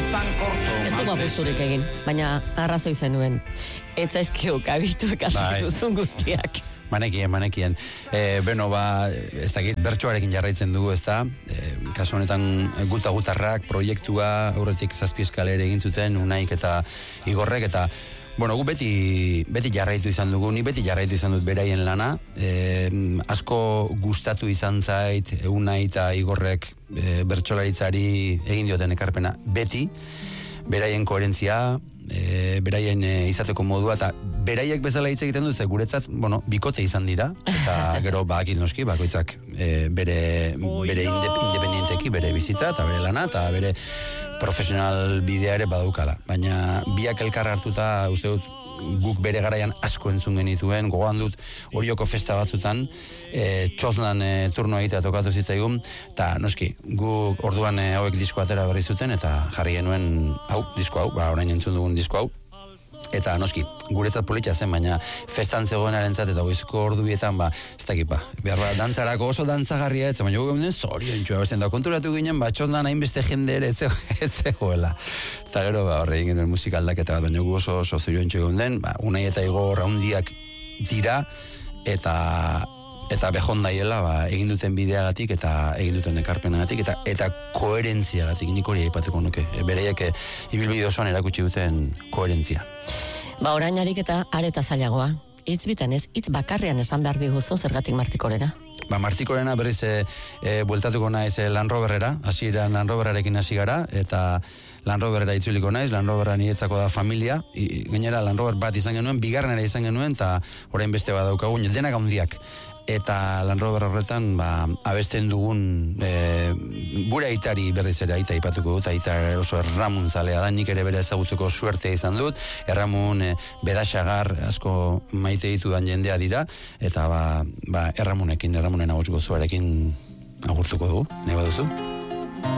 Ez du apusturik egin, baina arrazoi zenuen. Ez zaizkiuk abituak azituzun guztiak. Manekien. Beno, ez dakit, bertsoarekin jarraitzen dugu, ez da? Kasu honetan gutarrak proiektua aurretik 7 eskalere egin zuten, Unaik eta Igorrek, eta bueno, gu beti jarraitu izan dugu, ni beti jarraitu izan dut beraien lana, asko gustatu izan zait, Unai eta Igorrek bertsolaritzari egin dioten ekarpena beti, beraien koherentzia, beraien izateko modua, eta beraiek bezala hitz egiten dut, ze guretzat, bikote izan dira, eta gero bakit noski, bakoitzak bere independienteki, bere bizitza, eta bere lana, eta bere profesional bidea ere badaukala. Baina biak elkar hartuta, uste dut, guk bere garaian asko entzun genituen, gogoan dut Orioko festa batzutan, txosnan turnoa egitea tokatu zitzaigun, eta noski, guk orduan hauek disko atera berri zuten, eta jarri genuen disko hau, orain entzun dugun disko hau, eta noski, guretzat politia zen, baina festan zegoenarentzat eta goizko ordubietan, ez dakit, behar dantzarako oso dantzagarria ez, baina guk ginen zorion txua, da konturatu ginen, txosnan hainbeste jende ere etzegoela. Eta gero, horre egin genuen musikaldaketa bat, baina gu oso zorion txua den, Unai eta Igor handiak dira, eta behondaiela egin duten bideagatik eta egin duten ekarpenagatik eta koherentziagatik, nik hori aipatuko nuke. Bereiek ibilbide osoan erakutsi duten koherentzia. Orain ariketa areta zailagoa. Hitz bitan ez, hitz bakarrean esan behar diguzu zergatik Martikorena. Martikorena berriz bueltatuko naiz Land Roverera, hasieran Land Roverarekin hasi gara, eta Land Roverera itzuliko naiz, Land Rovera niretzako da familia, gainera Land Rover bat izan genuen, bigarrenera izan genuen, eta orain beste bat daukagu, denak handiak. Eta Land Rover horretan abesten dugun gure aitari berriz ere aita ipatuko dut, aita oso Erramun zalea da, nik ere bere ezagutzeko suertea izan dut, Erramun bedaxagar asko maite ditudan jendea dira, eta Erramunen agurtuko zuarekin agurtuko dugu, nahi baduzu?